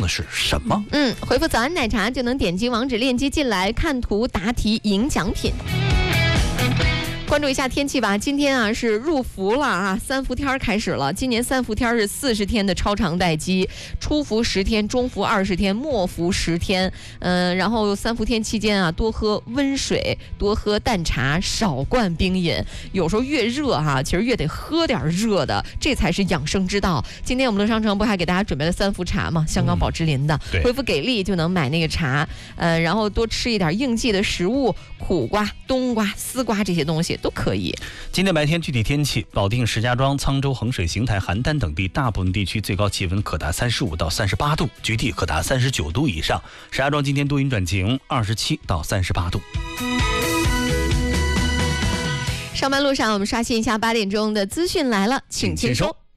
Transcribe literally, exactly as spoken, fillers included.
是什么？ 嗯，回复早安奶茶就能点击网址链接进来看图答题赢奖品。关注一下天气吧，今天啊是入伏了啊，三伏天开始了。今年三伏天是四十天的超长待机，初伏十天，中伏二十天，末伏十天。嗯、呃，然后三伏天期间啊，多喝温水，多喝淡茶，少灌冰饮。有时候越热哈、啊，其实越得喝点热的，这才是养生之道。今天我们乐商城不还给大家准备了三伏茶吗？香港宝芝林的， 嗯、 回复给力就能买那个茶。呃，然后多吃一点应季的食物，苦瓜、冬瓜、丝瓜这些东西。都可以。 今天白天具体天气，保定、石家庄、沧州、衡水、邢台、邯郸等地大部分地区最高气温可达三十五到三十八度，局地可达三十九度以上。石家庄今天多云转晴，二十七到三十八度。 上班路上我们刷新一下八点钟的资讯来了，请签收。